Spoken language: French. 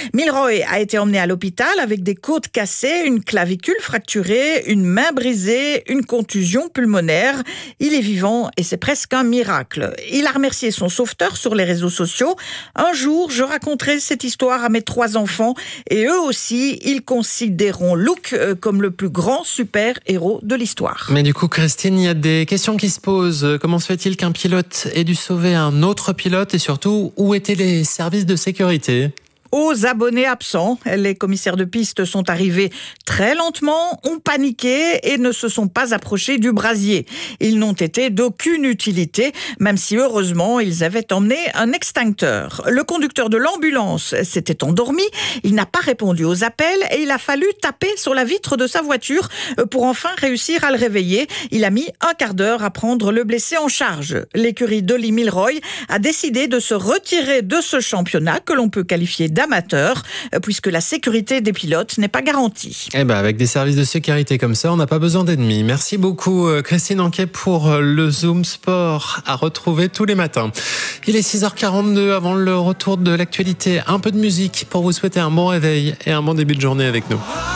Milroy a été emmené à l'hôpital avec des côtes cassées, une clavicule fracturée, une main brisée, une contusion pulmonaire. Il est vivant et c'est presque un miracle. Il a remercié son sauveteur sur les réseaux sociaux. Un jour, je raconterai cette histoire à mes 3 enfants et eux aussi, ils considéreront Luke comme le plus grand super-héros de l'histoire. Mais du coup, Christine, il y a des questions qui se posent. Comment se fait-il qu'un pilote ait dû sauver un autre pilote et surtout, où étaient les services de sécurité ? Aux abonnés absents, les commissaires de piste sont arrivés très lentement, ont paniqué et ne se sont pas approchés du brasier. Ils n'ont été d'aucune utilité, même si heureusement ils avaient emmené un extincteur. Le conducteur de l'ambulance s'était endormi, il n'a pas répondu aux appels et il a fallu taper sur la vitre de sa voiture pour enfin réussir à le réveiller. Il a mis un quart d'heure à prendre le blessé en charge. L'écurie d'Ollie Milroy a décidé de se retirer de ce championnat que l'on peut qualifier d'amateur, puisque la sécurité des pilotes n'est pas garantie. Avec des services de sécurité comme ça, on n'a pas besoin d'ennemis. Merci beaucoup Christine Anquet pour le Zoom Sport à retrouver tous les matins. Il est 6h42 avant le retour de l'actualité. Un peu de musique pour vous souhaiter un bon réveil et un bon début de journée avec nous.